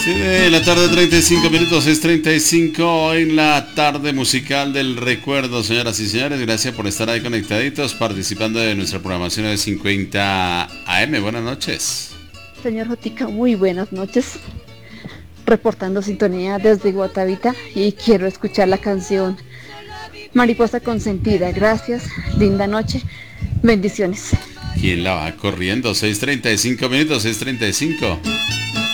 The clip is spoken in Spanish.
Sí, de la tarde 35 minutos, es 35 en la tarde musical del recuerdo, señoras y señores. Gracias por estar ahí conectaditos, participando de nuestra programación de 50 AM. Buenas noches. Señor Jotica, muy buenas noches. Reportando sintonía desde Guatavita y quiero escuchar la canción Mariposa Consentida. Gracias, linda noche, bendiciones. ¿Quién la va corriendo? 6:35 minutos, 6:35.